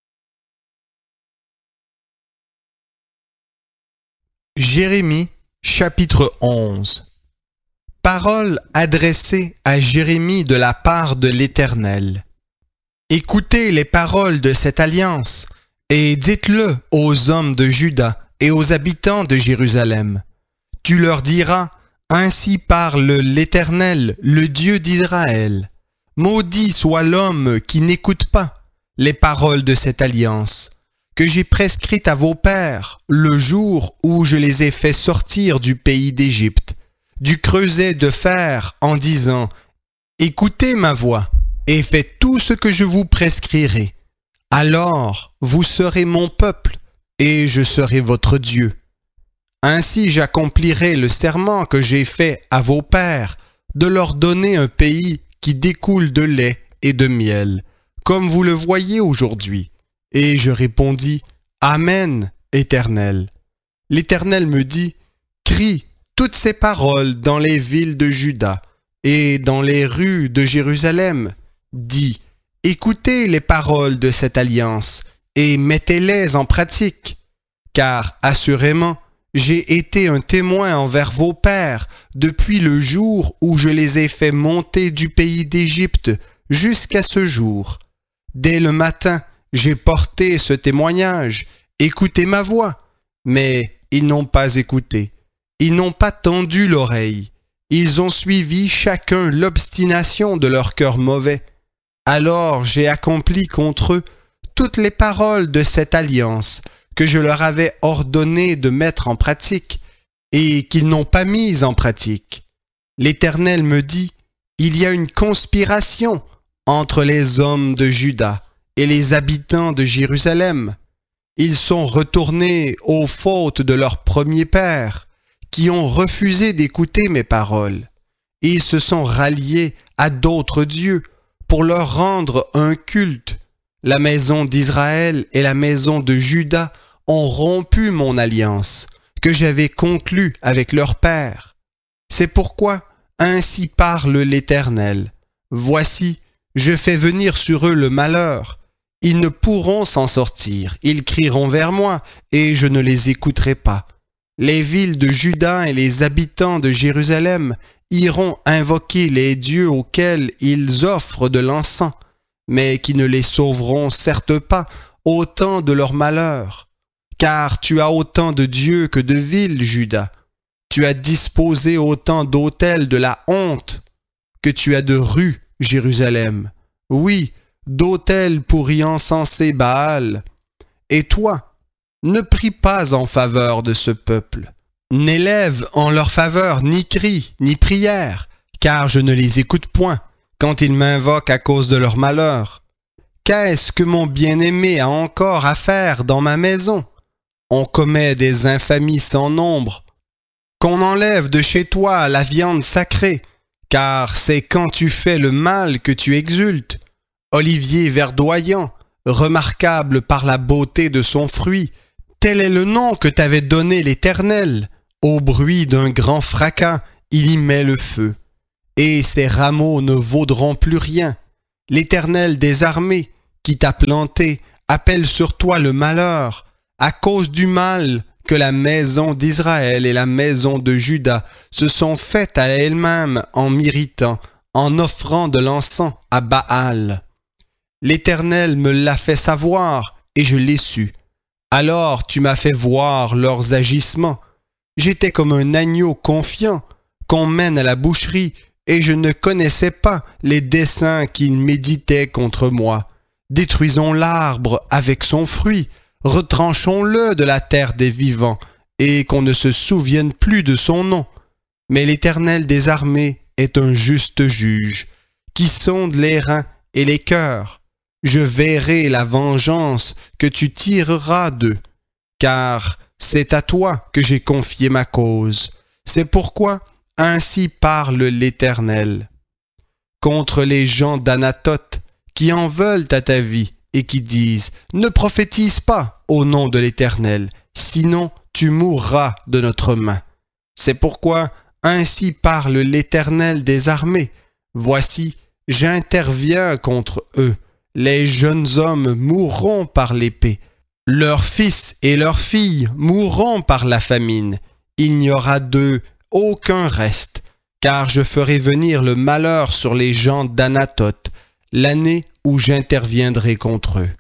Jérémie, chapitre 11. Parole adressée à Jérémie de la part de l'Éternel. Écoutez les paroles de cette alliance, et dites-le aux hommes de Juda et aux habitants de Jérusalem. Tu leur diras, ainsi parle l'Éternel, le Dieu d'Israël. Maudit soit l'homme qui n'écoute pas les paroles de cette alliance, que j'ai prescrite à vos pères le jour où je les ai fait sortir du pays d'Égypte, du creuset de fer, en disant, écoutez ma voix, et faites tout ce que je vous prescrirai. Alors vous serez mon peuple, et je serai votre Dieu. Ainsi j'accomplirai le serment que j'ai fait à vos pères, de leur donner un pays qui découle de lait et de miel, comme vous le voyez aujourd'hui. Et je répondis, Amen, Éternel. L'Éternel me dit, crie toutes ces paroles dans les villes de Juda et dans les rues de Jérusalem. Dis, écoutez les paroles de cette alliance et mettez-les en pratique, car assurément, j'ai été un témoin envers vos pères depuis le jour où je les ai fait monter du pays d'Égypte jusqu'à ce jour. Dès le matin, j'ai porté ce témoignage, écoutez ma voix, mais ils n'ont pas écouté, ils n'ont pas tendu l'oreille, ils ont suivi chacun l'obstination de leur cœur mauvais. Alors j'ai accompli contre eux toutes les paroles de cette alliance que je leur avais ordonné de mettre en pratique et qu'ils n'ont pas mise en pratique. L'Éternel me dit, il y a une conspiration entre les hommes de Juda et les habitants de Jérusalem. Ils sont retournés aux fautes de leurs premiers pères, qui ont refusé d'écouter mes paroles. Ils se sont ralliés à d'autres dieux pour leur rendre un culte. La maison d'Israël et la maison de Juda ont rompu mon alliance que j'avais conclue avec leur père. C'est pourquoi ainsi parle l'Éternel. Voici, je fais venir sur eux le malheur. Ils ne pourront s'en sortir. Ils crieront vers moi, et je ne les écouterai pas. Les villes de Juda et les habitants de Jérusalem iront invoquer les dieux auxquels ils offrent de l'encens, mais qui ne les sauveront certes pas au temps de leur malheur. Car tu as autant de dieux que de villes, Juda. Tu as disposé autant d'autels de la honte que tu as de rues, Jérusalem. Oui, d'autels pour y encenser Baal. Et toi, ne prie pas en faveur de ce peuple. N'élève en leur faveur ni cri, ni prière, car je ne les écoute point quand ils m'invoquent à cause de leur malheur. Qu'est-ce que mon bien-aimé a encore à faire dans ma maison? On commet des infamies sans nombre. Qu'on enlève de chez toi la viande sacrée, car c'est quand tu fais le mal que tu exultes. Olivier verdoyant, remarquable par la beauté de son fruit. Tel est le nom que t'avait donné l'Éternel. Au bruit d'un grand fracas, il y met le feu. Et ses rameaux ne vaudront plus rien. L'Éternel des armées, qui t'a planté, appelle sur toi le malheur, à cause du mal que la maison d'Israël et la maison de Juda se sont faites à elles-mêmes en m'irritant, en offrant de l'encens à Baal. L'Éternel me l'a fait savoir, et je l'ai su. Alors tu m'as fait voir leurs agissements. J'étais comme un agneau confiant qu'on mène à la boucherie, et je ne connaissais pas les desseins qu'ils méditaient contre moi. Détruisons l'arbre avec son fruit, retranchons-le de la terre des vivants, et qu'on ne se souvienne plus de son nom. Mais l'Éternel des armées est un juste juge, qui sonde les reins et les cœurs. Je verrai la vengeance que tu tireras d'eux, car c'est à toi que j'ai confié ma cause. C'est pourquoi ainsi parle l'Éternel. Contre les gens d'Anatoth, qui en veulent à ta vie, et qui disent « Ne prophétise pas au nom de l'Éternel, sinon tu mourras de notre main. » C'est pourquoi ainsi parle l'Éternel des armées. Voici, j'interviens contre eux. Les jeunes hommes mourront par l'épée. Leurs fils et leurs filles mourront par la famine. Il n'y aura d'eux aucun reste, car je ferai venir le malheur sur les gens d'Anatoth, l'année où j'interviendrai contre eux.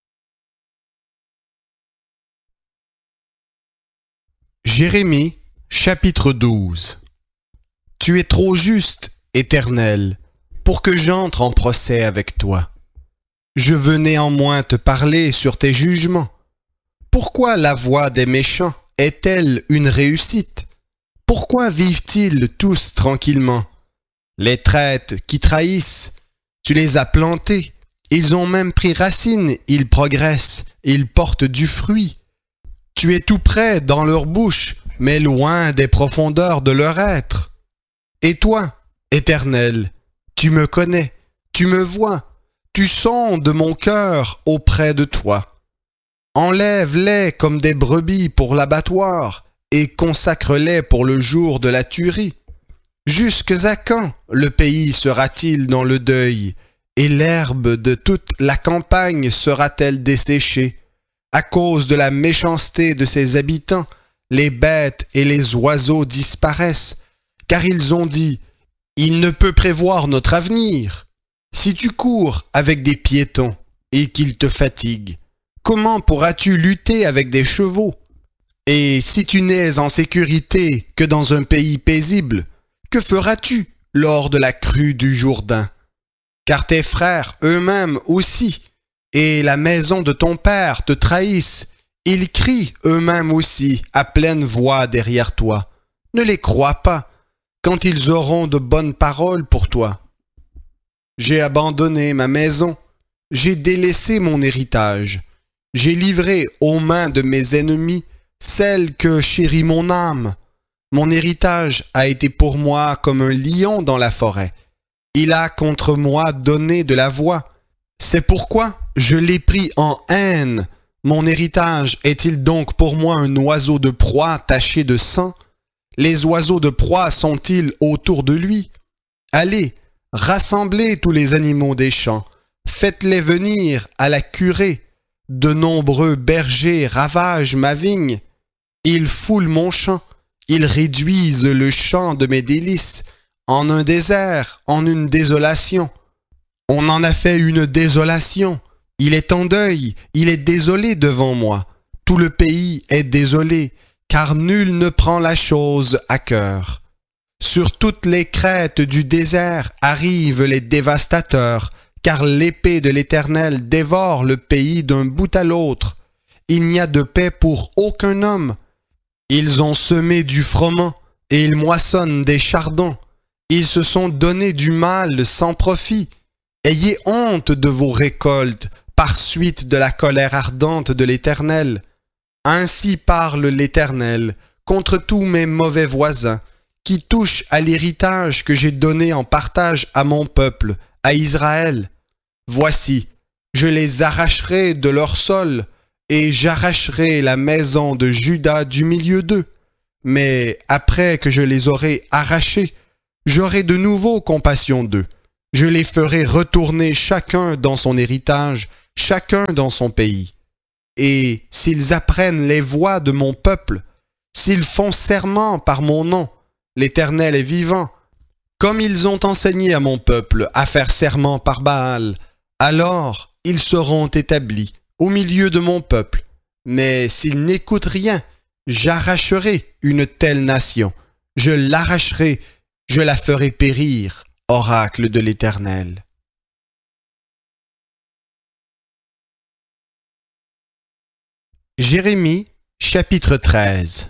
Jérémie, chapitre 12. Tu es trop juste, Éternel, pour que j'entre en procès avec toi. Je veux néanmoins te parler sur tes jugements. Pourquoi la voie des méchants est-elle une réussite? Pourquoi vivent-ils tous tranquillement? Les traites qui trahissent, tu les as plantés. Ils ont même pris racine, ils progressent, ils portent du fruit. Tu es tout près dans leur bouche, mais loin des profondeurs de leur être. Et toi, Éternel, tu me connais, tu me vois, tu sondes mon cœur auprès de toi. Enlève-les comme des brebis pour l'abattoir et consacre-les pour le jour de la tuerie. Jusque à quand le pays sera-t-il dans le deuil et l'herbe de toute la campagne sera-t-elle desséchée? À cause de la méchanceté de ses habitants, les bêtes et les oiseaux disparaissent, car ils ont dit « Il ne peut prévoir notre avenir ». Si tu cours avec des piétons et qu'ils te fatiguent, comment pourras-tu lutter avec des chevaux? Et si tu n'es en sécurité que dans un pays paisible, que feras-tu lors de la crue du Jourdain? Car tes frères eux-mêmes aussi, et la maison de ton père te trahissent. Ils crient eux-mêmes aussi à pleine voix derrière toi. Ne les crois pas, quand ils auront de bonnes paroles pour toi. J'ai abandonné ma maison, j'ai délaissé mon héritage, j'ai livré aux mains de mes ennemis celle que chérit mon âme. Mon héritage a été pour moi comme un lion dans la forêt. Il a contre moi donné de la voix. C'est pourquoi je l'ai pris en haine. Mon héritage est-il donc pour moi un oiseau de proie taché de sang? Les oiseaux de proie sont-ils autour de lui? Allez, rassemblez tous les animaux des champs, faites-les venir à la curée. De nombreux bergers ravagent ma vigne. Ils foulent mon champ, ils réduisent le champ de mes délices en un désert, en une désolation. On en a fait une désolation. Il est en deuil, il est désolé devant moi. Tout le pays est désolé, car nul ne prend la chose à cœur. Sur toutes les crêtes du désert arrivent les dévastateurs, car l'épée de l'Éternel dévore le pays d'un bout à l'autre. Il n'y a de paix pour aucun homme. Ils ont semé du froment, et ils moissonnent des chardons. Ils se sont donné du mal sans profit. Ayez honte de vos récoltes, par suite de la colère ardente de l'Éternel. Ainsi parle l'Éternel contre tous mes mauvais voisins, qui touchent à l'héritage que j'ai donné en partage à mon peuple, à Israël. Voici, Je les arracherai de leur sol, et j'arracherai la maison de Juda du milieu d'eux. Mais après que je les aurai arrachés, j'aurai de nouveau compassion d'eux. Je les ferai retourner chacun dans son héritage, chacun dans son pays. Et s'ils apprennent les voies de mon peuple, s'ils font serment par mon nom, l'Éternel est vivant, comme ils ont enseigné à mon peuple à faire serment par Baal, alors ils seront établis au milieu de mon peuple. Mais s'ils n'écoutent rien, j'arracherai une telle nation. Je l'arracherai, je la ferai périr, oracle de l'Éternel. Jérémie, chapitre 13.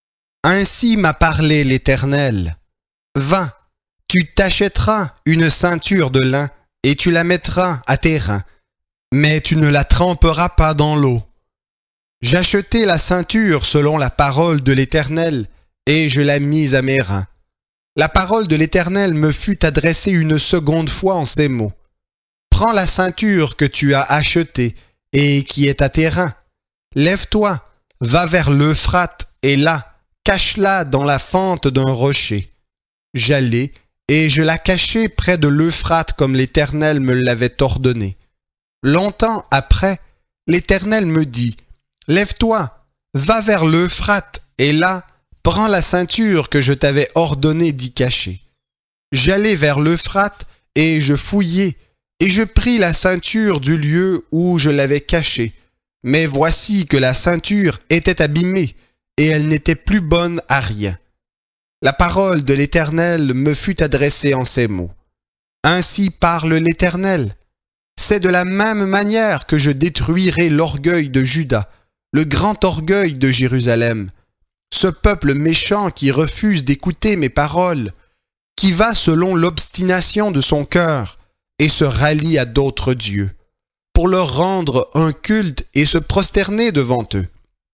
Ainsi m'a parlé l'Éternel. Va, tu t'achèteras une ceinture de lin et tu la mettras à tes reins, mais tu ne la tremperas pas dans l'eau. J'achetai la ceinture selon la parole de l'Éternel, et je la mis à mes reins. La parole de l'Éternel me fut adressée une seconde fois en ces mots. Prends la ceinture que tu as achetée et qui est à tes reins. Lève-toi, va vers l'Euphrate, et là, cache-la dans la fente d'un rocher. J'allai, et je la cachai près de l'Euphrate comme l'Éternel me l'avait ordonné. Longtemps après, l'Éternel me dit, « Lève-toi, va vers l'Euphrate, et là, prends la ceinture que je t'avais ordonné d'y cacher. » J'allai vers l'Euphrate, et je fouillai, et je pris la ceinture du lieu où je l'avais cachée. Mais voici que la ceinture était abîmée, et elle n'était plus bonne à rien. La parole de l'Éternel me fut adressée en ces mots. Ainsi parle l'Éternel. C'est de la même manière que je détruirai l'orgueil de Juda, le grand orgueil de Jérusalem, ce peuple méchant qui refuse d'écouter mes paroles, qui va selon l'obstination de son cœur et se rallie à d'autres dieux, pour leur rendre un culte et se prosterner devant eux.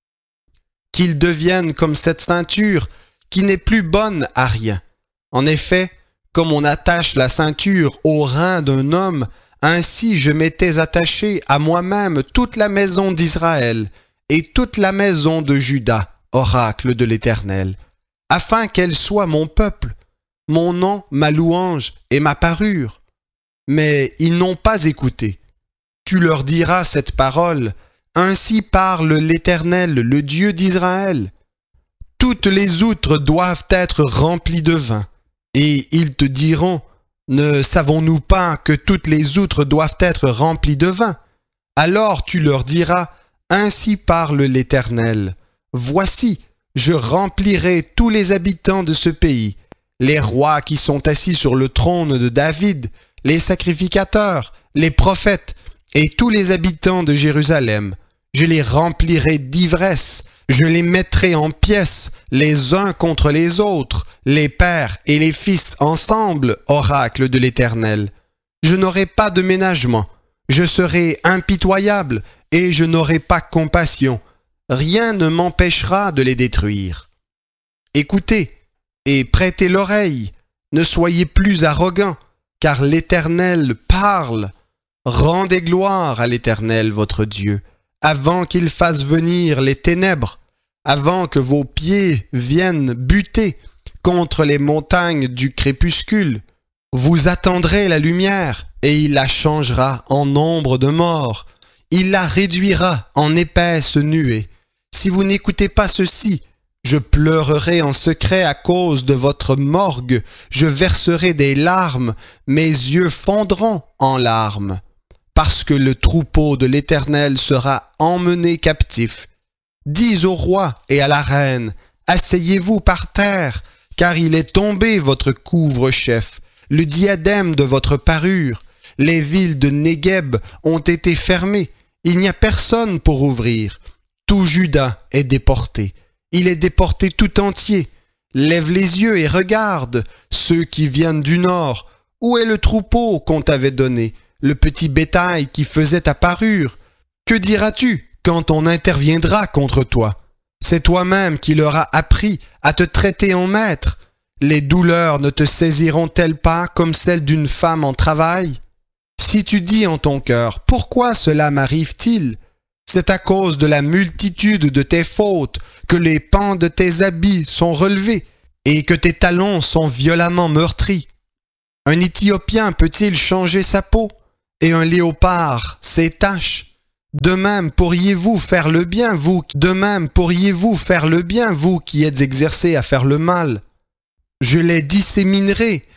Qu'ils deviennent comme cette ceinture qui n'est plus bonne à rien. En effet, comme on attache la ceinture au rein d'un homme, ainsi je m'étais attaché à moi-même toute la maison d'Israël et toute la maison de Juda, oracle de l'Éternel, afin qu'elle soit mon peuple, mon nom, ma louange et ma parure. Mais ils n'ont pas écouté. Tu leur diras cette parole, ainsi parle l'Éternel, le Dieu d'Israël. Toutes les outres doivent être remplies de vin, et ils te diront, ne savons-nous pas que toutes les outres doivent être remplies de vin? Alors tu leur diras, ainsi parle l'Éternel. Voici, je remplirai tous les habitants de ce pays, les rois qui sont assis sur le trône de David, les sacrificateurs, les prophètes, et tous les habitants de Jérusalem. Je les remplirai d'ivresse, je les mettrai en pièces, les uns contre les autres, les pères et les fils ensemble, oracle de l'Éternel. Je n'aurai pas de ménagement, je serai impitoyable, et je n'aurai pas compassion. Rien ne m'empêchera de les détruire. Écoutez, et prêtez l'oreille, ne soyez plus arrogants, car l'Éternel parle. Rendez gloire à l'Éternel votre Dieu, avant qu'il fasse venir les ténèbres, avant que vos pieds viennent buter contre les montagnes du crépuscule. Vous attendrez la lumière, et il la changera en ombre de mort. Il la réduira en épaisse nuée. Si vous n'écoutez pas ceci, je pleurerai en secret à cause de votre morgue, je verserai des larmes, mes yeux fondront en larmes, parce que le troupeau de l'Éternel sera emmené captif. Dis au roi et à la reine, asseyez-vous par terre, car il est tombé votre couvre-chef, le diadème de votre parure. Les villes de Négueb ont été fermées, il n'y a personne pour ouvrir. Tout Juda est déporté. Il est déporté tout entier. Lève les yeux et regarde, ceux qui viennent du nord. Où est le troupeau qu'on t'avait donné, le petit bétail qui faisait ta parure? Que diras-tu quand on interviendra contre toi? C'est toi-même qui leur as appris à te traiter en maître. Les douleurs ne te saisiront-elles pas comme celles d'une femme en travail? Si tu dis en ton cœur, pourquoi cela m'arrive-t-il? C'est à cause de la multitude de tes fautes que les pans de tes habits sont relevés et que tes talons sont violemment meurtris. Un Éthiopien peut-il changer sa peau et un léopard ses taches? De même pourriez-vous faire le bien, vous qui êtes exercés à faire le mal. Je les disséminerai